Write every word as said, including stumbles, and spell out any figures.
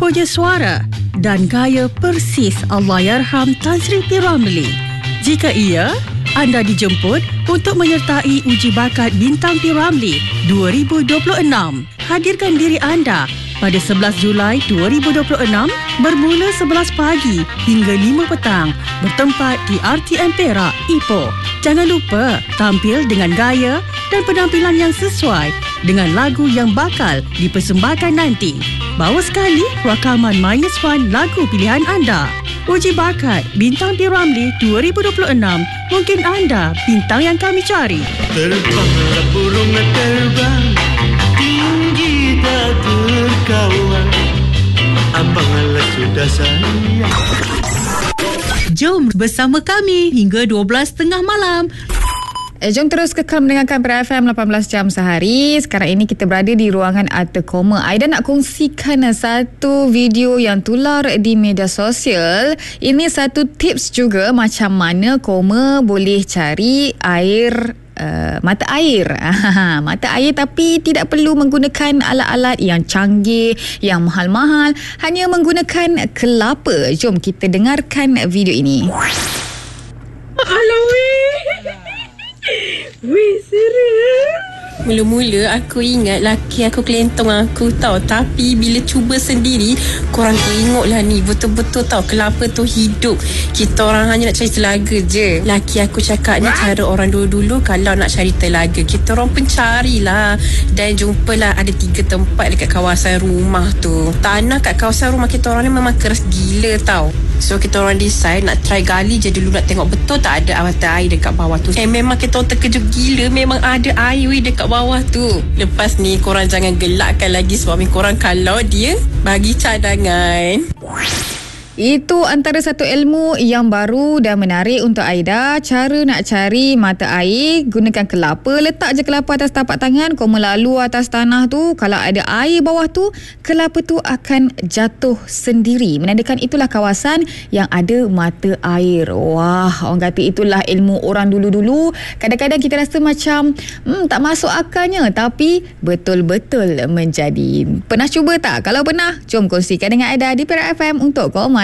teroja suara dan gaya persis Allahyarham Tan Sri P. Ramlee. Jika ia, anda dijemput untuk menyertai uji bakat Bintang P. Ramlee dua ribu dua puluh enam. Hadirkan diri anda pada sebelas Julai dua ribu dua puluh enam bermula sebelas pagi hingga lima petang bertempat di R T M Perak, Ipoh. Jangan lupa tampil dengan gaya dan penampilan yang sesuai dengan lagu yang bakal dipersembahkan nanti. Bawa sekali rakaman minus one lagu pilihan anda. Uji bakat Bintang P. Ramlee dua ribu dua puluh enam. Mungkin anda bintang yang kami cari. Terbanglah burung terbang tinggi tak terkawal. Abanglah sudah sayang. Jom bersama kami hingga dua belas tiga puluh malam. Eh, jom terus kekal mendengarkan Perak F M lapan belas jam sehari. Sekarang ini kita berada di ruangan Arthur Koma. Aida nak kongsikan satu video yang tular di media sosial. Ini satu tips juga macam mana Koma boleh cari air Uh, mata air mata air tapi tidak perlu menggunakan alat-alat yang canggih, yang mahal-mahal, hanya menggunakan kelapa. Jom kita dengarkan video ini. Alah weh weh serius. Mula-mula aku ingat laki aku kelentong aku tau. Tapi bila cuba sendiri, korang tengoklah ni, betul-betul tau kelapa tu hidup. Kita orang hanya nak cari telaga je. Laki aku cakap ni cara orang dulu-dulu kalau nak cari telaga. Kita orang pencarilah. Dan jumpalah ada tiga tempat dekat kawasan rumah tu. Tanah kat kawasan rumah kita orang ni memang keras gila tau. So kita orang decide nak try gali je dulu, nak tengok betul tak ada mata air dekat bawah tu. Eh memang kita orang terkejut gila, memang ada air weh dekat bawah tu. Lepas ni korang jangan gelakkan lagi suami korang kalau dia bagi cadangan. Itu antara satu ilmu yang baru dan menarik untuk Aida. Cara nak cari mata air, gunakan kelapa. Letak je kelapa atas tapak tangan, kau melalu atas tanah tu. Kalau ada air bawah tu, kelapa tu akan jatuh sendiri, menandakan itulah kawasan yang ada mata air. Wah, orang kata itulah ilmu orang dulu-dulu. Kadang-kadang kita rasa macam hmm, tak masuk akalnya, tapi betul-betul menjadi. Pernah cuba tak? Kalau pernah, jom kongsikan dengan Aida di Perak F M untuk komen.